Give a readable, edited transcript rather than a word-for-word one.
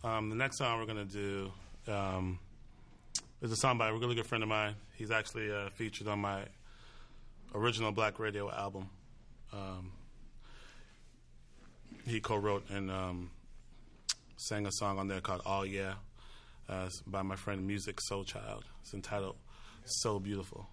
The next song we're going to do is a song by a really good friend of mine. He's actually featured on my original Black Radio album. He co-wrote and sang a song on there called All Yeah by my friend Music Soul Child. It's entitled So Beautiful.